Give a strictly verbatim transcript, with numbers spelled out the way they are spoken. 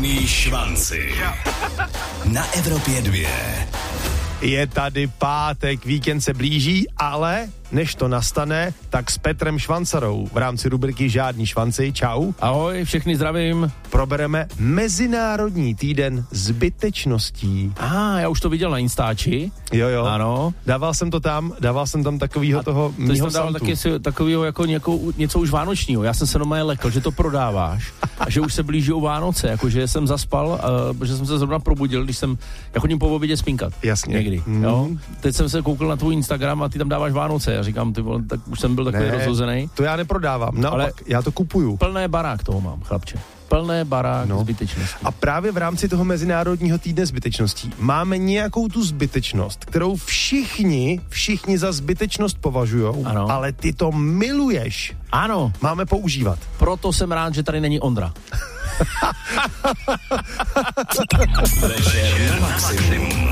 Žádný šanci. Na Evropě dvě. Je tady pátek, víkend se blíží, ale než to nastane, tak s Petrem Švancarou v rámci rubriky Žádný švanci. Čau. Ahoj, všechny zdravím. Probereme Mezinárodní týden zbytečností. A ah, já už to viděl na Instači. Jo, jo. Ano. Dával jsem to tam, dával jsem tam takovýho a toho mýho mýho dával santu. taky takovýho jako něko, něco už vánočního. Já jsem se normálně lekl, že to prodáváš a že už se blíží Vánoce, jakože jsem zaspal, uh, že jsem se zrovna probudil, když jsem, já chodím po obědě spinkat. Jasně. Někdy, mm. jo. Teď jsem se koukal na tvůj Instagram a ty tam dáváš Vánoce. Já říkám, ty vole, tak už jsem byl takový rozhozený. To já neprodávám, naopak, ale já to kupuju. Plné barák toho mám, chlapče. Plné barák no. zbytečností. A právě v rámci toho Mezinárodního týdne zbytečností máme nějakou tu zbytečnost, kterou všichni, všichni za zbytečnost považujou, ano. Ale ty to miluješ. Ano. Máme používat. Proto jsem rád, že tady není Ondra. Večer na maximum.